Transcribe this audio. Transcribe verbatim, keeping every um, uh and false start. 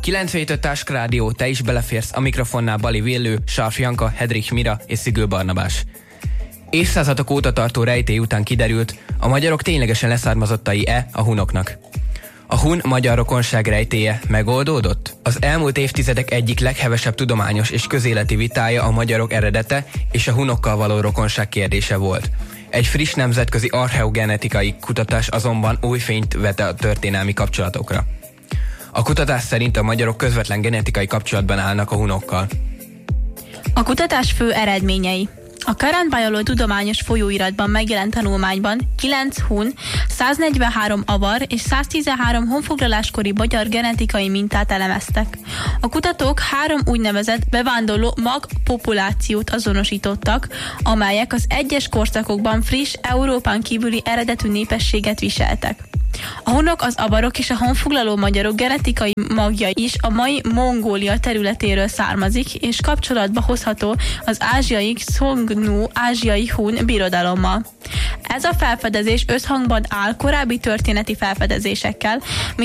kilenc öt Táska Rádió, te is beleférsz, a mikrofonnál Bali Villő, Sarf Janka, Hedrich Mira és Szigő Barnabás. Évszázadok óta tartó rejtély után kiderült, a magyarok ténylegesen leszármazottai-e a hunoknak. A hun-magyar rokonság rejtélye megoldódott? Az elmúlt évtizedek egyik leghevesebb tudományos és közéleti vitája a magyarok eredete és a hunokkal való rokonság kérdése volt. Egy friss nemzetközi archeogenetikai kutatás azonban új fényt vet a történelmi kapcsolatokra. A kutatás szerint a magyarok közvetlen genetikai kapcsolatban állnak a hunokkal. A kutatás fő eredményei. A Current Biology tudományos folyóiratban megjelent tanulmányban kilenc hun, száznegyvenhárom avar és száztizenhárom honfoglaláskori magyar genetikai mintát elemeztek. A kutatók három úgynevezett bevándorló magpopulációt azonosítottak, amelyek az egyes korszakokban friss, Európán kívüli eredetű népességet viseltek. A hunok, az avarok és a honfoglaló magyarok genetikai magja is a mai Mongólia területéről származik, és kapcsolatba hozható az ázsiai Xiongnu ázsiai hun birodalommal. Ez a felfedezés összhangban áll korábbi történeti felfedezésekkel,